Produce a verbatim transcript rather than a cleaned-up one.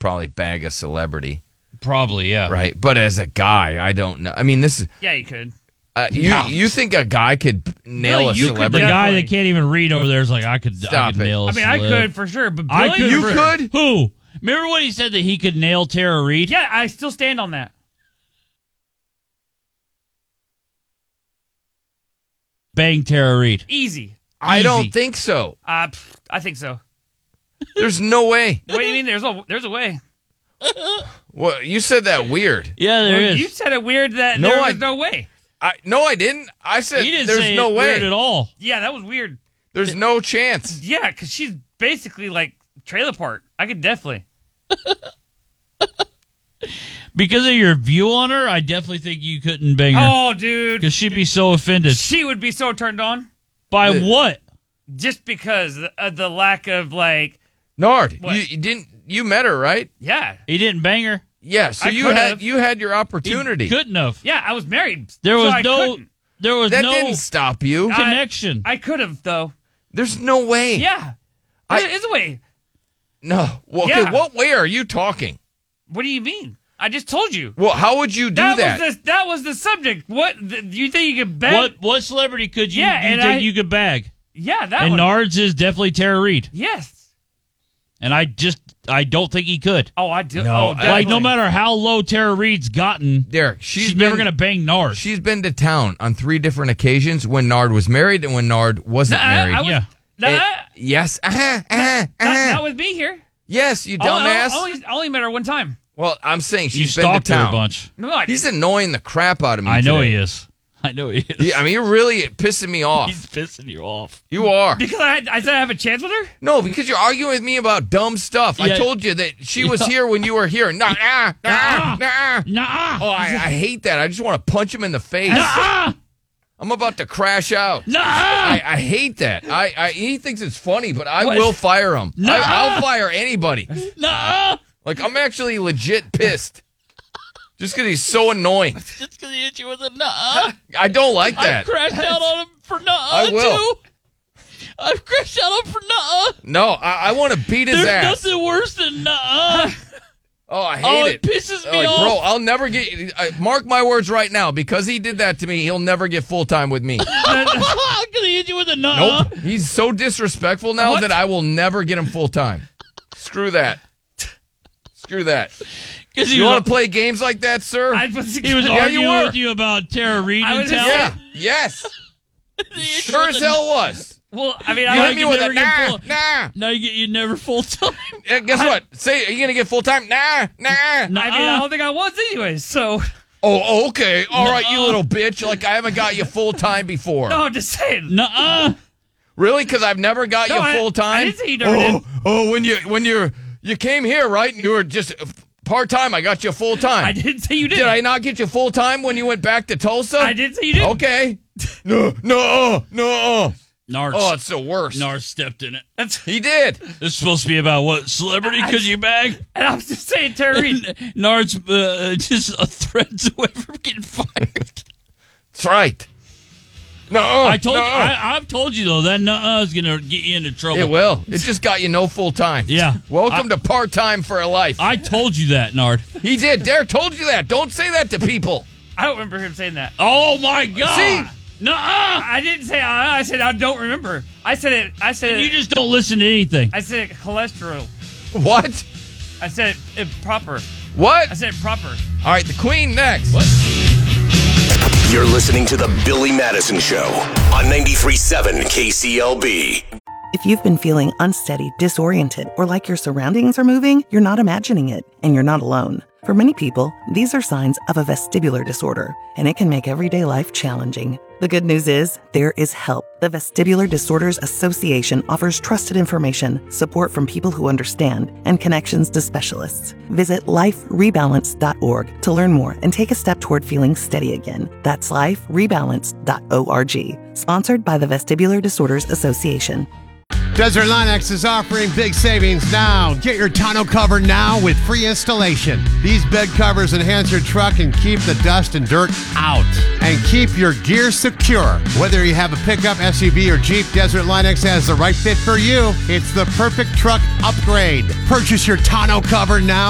probably bag a celebrity. Probably, yeah. Right. But as a guy, I don't know. I mean, this is. Yeah, you could. Uh, you No. you think a guy could nail Really, a you could celebrity? The guy that can't even read over there is like, I could, I Stop could it. nail a I mean, I celeb. could for sure, but I Billy, could. You for- could? Who? Remember when he said that he could nail Tara Reid? Yeah, I still stand on that. Bang Tara Reid. Easy. I Easy. don't think so. Uh, pff, I think so. There's no way. What do you mean? There's a there's a way. Well, you said that weird. Yeah, there Well, is. you said it weird that No, there I- was no way. I no, I didn't. I said He didn't there's say no it way. weird at all. Yeah, that was weird. There's no chance. Yeah, because she's basically like trailer park. I could definitely. Because of your view on her, I definitely think you couldn't bang her. Oh, dude. Because she'd be so offended. She would be so turned on By The- what? just because of the lack of, like, Nard, What? you, you didn't. You met her, right? yeah. He didn't bang her? Yeah. So I you could've. had you had your He opportunity. couldn't have. Yeah, I was married. There so was I no couldn't. there was That no didn't stop you. I- connection. I could have, though. There's no way. Yeah. I- There is a way. No. Well, okay, Yeah. what way are you talking? What do you mean? I just told you. Well, how would you do That, that? was the that was the subject. What do you think you could bet? what what celebrity could you, Yeah, you and think I- you could bag? Yeah, that And one. Nards is definitely Tara Reid. Yes. And I just I don't think he could. Oh, I do. No, oh, I- Like definitely. no matter how low Tara Reid's gotten, Derek, she's, she's, been, never gonna bang Nards. She's been to town on three different occasions when Nard was married and when Nard wasn't Nah, I- married. I was- Yeah. Nah, And- yes. Uh-huh, uh-huh, not, uh-huh. not with me here. Yes, you I only- dumbass. I only, I only met her one time. well, I'm saying you she's been to stalked her town. a bunch. No, I He's didn't. annoying the crap out of me. I know today. he is. I know he is. Yeah, I mean, you're really pissing me off. He's pissing you off. You are. Because I, had, I said I have a chance with her? No, because you're arguing with me about dumb stuff. I Yeah. told you that she was Yeah. here when you were here. Nah, nah, nah, nah. Nah. Oh, I, I hate that. I just want to punch him in the face. Nah. I'm about to crash out. Nah. I, I hate that. I, I he thinks it's funny, but I What? will fire him. Nah. I, I'll fire anybody. Nah. Like I'm actually legit pissed, just because he's so annoying. Just because he hit you with a nah. I don't like I that. crashed out on him for nah. I will. Too. I've crashed out on him for nah. No, I, I want to beat his There's ass. nothing worse than nah. Oh, I hate Oh, it. it pisses me Like, off. bro, I'll never get. I, mark my words right now. Because he did that to me, he'll never get full time with me. I'm gonna hit you with a nah. Nope. He's so disrespectful now What? that I will never get him full time. Screw that. Screw that. Because he, You was- want to play games like that, sir? I was, he was Yeah, you arguing were. with you about Tara Reid I in was just- town. yeah. Yes. He hit you Sure with as a hell was. Well, I mean, You I hit like like me you with a never get nah, full- nah. Now you get you never full time. Yeah, guess what? Say, are you gonna get full time? Nah, nah. I mean, I don't think I was anyways, so. Oh, okay. All right, you Nuh-uh. little bitch. Like I haven't got you full time before. No, I'm just saying. Nuh-uh. Really? Because I've never got No, you I- full time. I didn't say you never oh, did. oh, when you when you you came here, right? And you were just part time. I got you full time. I didn't say you did. Did I not get you full time when you went back to Tulsa? I didn't say you did. Okay. No, no, no. Nars, Oh, it's the worst. Nars stepped in it. That's, He did. This is supposed to be about what celebrity could you bag? and I was just saying, Tara Reid. Nards uh, just a threads away from getting fired. That's right. No, I told no. you, I, I've told you though that nuh-uh is gonna get you into trouble. It will. It just got you no full time. Yeah. Welcome to part time for a life. I told you that, Nard. He did. Derek told you that. Don't say that to people. I don't remember him saying that. Oh my God! See? Nuh-uh. I didn't say I, I said I don't remember. I said it. I said You it. just don't listen to anything. I said it cholesterol. What? I said it, it proper. What? I said it proper. All right, the Queen next. What? You're listening to The Billy Madison Show on ninety-three point seven K C L B. If you've been feeling unsteady, disoriented, or like your surroundings are moving, you're not imagining it, and you're not alone. For many people, these are signs of a vestibular disorder, and it can make everyday life challenging. The good news is, there is help. The Vestibular Disorders Association offers trusted information, support from people who understand, and connections to specialists. Visit life rebalance dot org to learn more and take a step toward feeling steady again. That's life rebalance dot org. Sponsored by the Vestibular Disorders Association. Desert Line-X is offering big savings now. Get your tonneau cover now with free installation. These bed covers enhance your truck and keep the dust and dirt out. And keep your gear secure. Whether you have a pickup, S U V, or Jeep, Desert Line-X has the right fit for you. It's the perfect truck upgrade. Purchase your tonneau cover now.